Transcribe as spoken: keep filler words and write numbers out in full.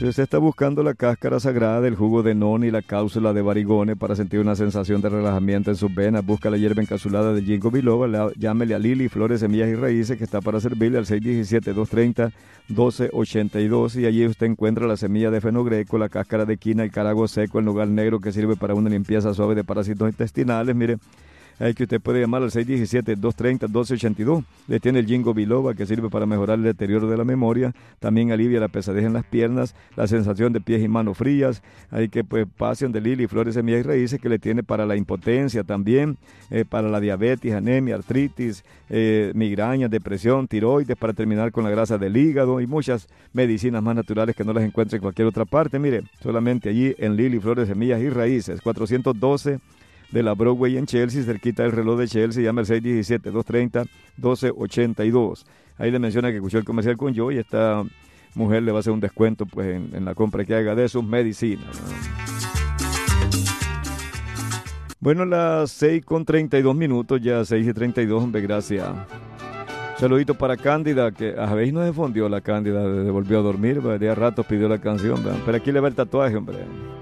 Si usted está buscando la cáscara sagrada, el jugo de noni y la cápsula de barigone para sentir una sensación de relajamiento en sus venas, busca la hierba encapsulada de ginkgo biloba, la- llámele a Lili Flores, Semillas y Raíces, que está para servirle al seis uno siete, dos tres cero, uno dos ocho dos, y allí usted encuentra la semilla de fenogreco, la cáscara de quina, el carago seco, el nogal negro, que sirve para una limpieza suave de parásitos intestinales. Mire, hay que usted puede llamar al seis uno siete, dos tres cero, uno dos ocho dos. Le tiene el ginkgo biloba, que sirve para mejorar el deterioro de la memoria. También alivia la pesadez en las piernas, la sensación de pies y manos frías. Hay que pues Passion de Lili, Flores, Semillas y Raíces, que le tiene para la impotencia también, eh, para la diabetes, anemia, artritis, eh, migrañas, depresión, tiroides, para terminar con la grasa del hígado y muchas medicinas más naturales que no las encuentra en cualquier otra parte. Mire, solamente allí en Lili, Flores, Semillas y Raíces, cuatrocientos doce de la Broadway en Chelsea, cerquita del reloj de Chelsea. Llama al seis uno siete, dos tres cero, uno dos ocho dos. Ahí le menciona que escuchó el comercial con yo y esta mujer le va a hacer un descuento pues en, en la compra que haga de sus medicinas, ¿no? Bueno, las seis con treinta y dos minutos, ya seis y treinta y dos, hombre, gracias. Saludito para Cándida, que a veces no se fondió la Cándida, se volvió a dormir, de a ratos pidió la canción, ¿verdad? Pero aquí le va el tatuaje, hombre.